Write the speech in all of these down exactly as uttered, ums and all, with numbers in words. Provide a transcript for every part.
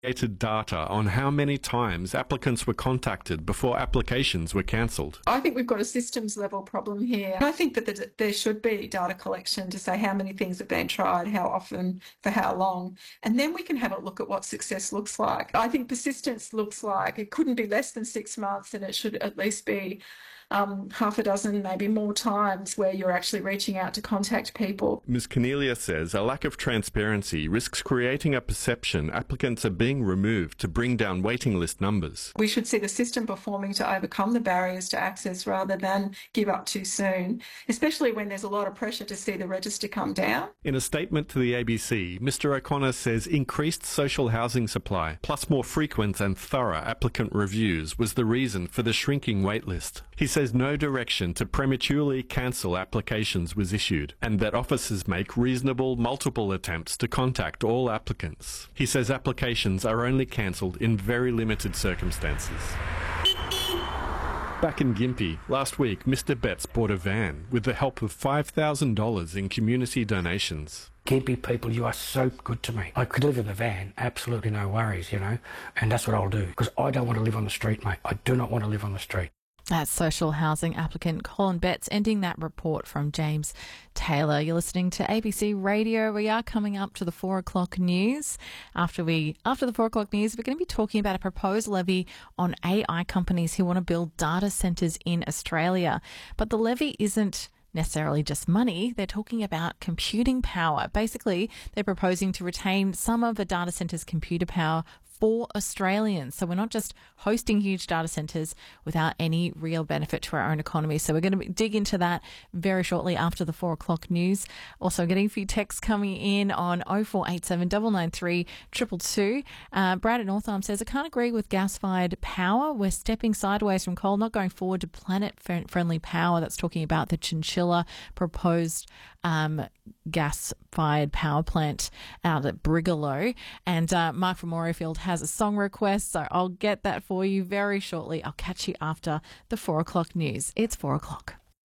created data on how many times applicants were contacted before applications were cancelled. I think we've got a systems level problem here. I think that the, there should be data collection to say how many things have been tried, how often, for how long, and then we can have a look at what success looks like. I think persistence looks like it couldn't be less than six months and it should at least be Um, half a dozen, maybe more times where you're actually reaching out to contact people. Miz Cornelia says a lack of transparency risks creating a perception applicants are being removed to bring down waiting list numbers. We should see the system performing to overcome the barriers to access rather than give up too soon, especially when there's a lot of pressure to see the register come down. In a statement to the A B C, Mister O'Connor says increased social housing supply, plus more frequent and thorough applicant reviews, was the reason for the shrinking waitlist. He says no direction to prematurely cancel applications was issued, and that officers make reasonable multiple attempts to contact all applicants. He says applications are only cancelled in very limited circumstances. Back in Gympie, last week Mister Betts bought a van with the help of five thousand dollars in community donations. Gympie people, you are so good to me. I could live in a van, absolutely no worries, you know, and that's what I'll do, because I don't want to live on the street, mate. I do not want to live on the street. That's social housing applicant Colin Betts ending that report from James Taylor. You're listening to A B C Radio. We are coming up to the four o'clock news. After we after the four o'clock news, we're going to be talking about a proposed levy on A I companies who want to build data centres in Australia. But the levy isn't necessarily just money. They're talking about computing power. Basically, they're proposing to retain some of the data centre's computer power for Australians. So we're not just hosting huge data centres without any real benefit to our own economy. So we're going to dig into that very shortly after the four o'clock news. Also getting a few texts coming in on oh four eight seven, nine nine three, two two two. Uh, Brad at North Arm says, I can't agree with gas-fired power. We're stepping sideways from coal, not going forward to planet-friendly power. That's talking about the Chinchilla proposed um, gas-fired power plant out at Brigalow. And uh, Mark from Morayfield has a song request, so I'll get that for you very shortly. I'll catch you after the four o'clock news. It's four o'clock.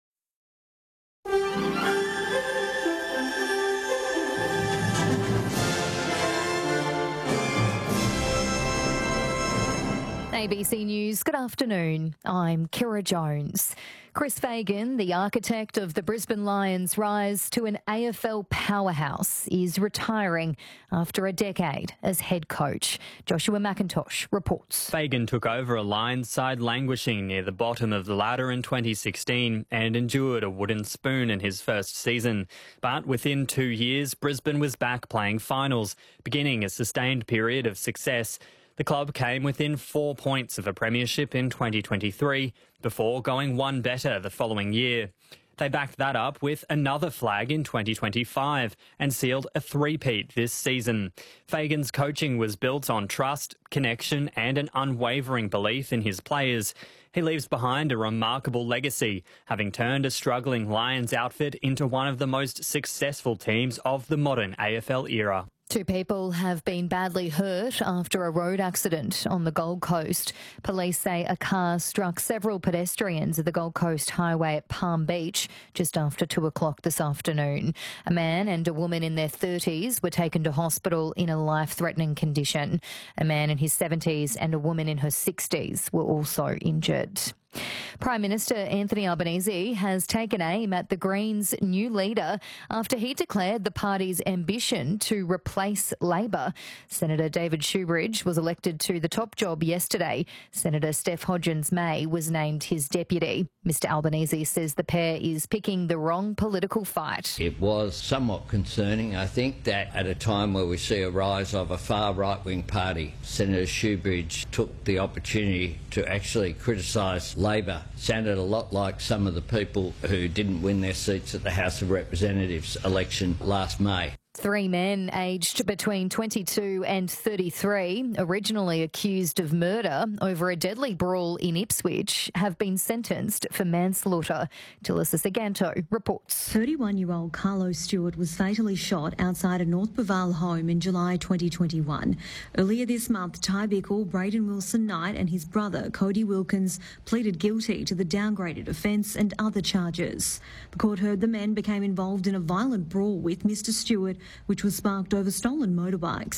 A B C News, good afternoon. I'm Kira Jones. Chris Fagan, the architect of the Brisbane Lions' rise to an A F L powerhouse, is retiring after a decade as head coach. Joshua McIntosh reports. Fagan took over a Lions side languishing near the bottom of the ladder in twenty sixteen and endured a wooden spoon in his first season. But within two years, Brisbane was back playing finals, beginning a sustained period of success. The club came within four points of a premiership in twenty twenty-three before going one better the following year. They backed that up with another flag in twenty twenty-five and sealed a three-peat this season. Fagan's coaching was built on trust, connection and an unwavering belief in his players. He leaves behind a remarkable legacy, having turned a struggling Lions outfit into one of the most successful teams of the modern A F L era. Two people have been badly hurt after a road accident on the Gold Coast. Police say a car struck several pedestrians at the Gold Coast Highway at Palm Beach just after two o'clock this afternoon. A man and a woman in their thirties were taken to hospital in a life-threatening condition. A man in his seventies and a woman in her sixties were also injured. Prime Minister Anthony Albanese has taken aim at the Greens' new leader after he declared the party's ambition to replace Labor. Senator David Shoebridge was elected to the top job yesterday. Senator Steph Hodgins-May was named his deputy. Mister Albanese says the pair is picking the wrong political fight. It was somewhat concerning, I think, that at a time where we see a rise of a far right-wing party, Senator Shoebridge took the opportunity to actually criticise Labor. Sounded a lot like some of the people who didn't win their seats at the House of Representatives election last May. Three men aged between twenty-two and thirty-three, originally accused of murder over a deadly brawl in Ipswich, have been sentenced for manslaughter. Talissa Saganto reports. thirty-one-year-old Carlos Stewart was fatally shot outside a North Baval home in July twenty twenty-one. Earlier this month, Ty Bickle, Braden Wilson Knight and his brother Cody Wilkins pleaded guilty to the downgraded offence and other charges. The court heard the men became involved in a violent brawl with Mister Stewart, which was sparked over stolen motorbikes.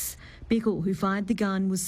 Bickle, who fired the gun, was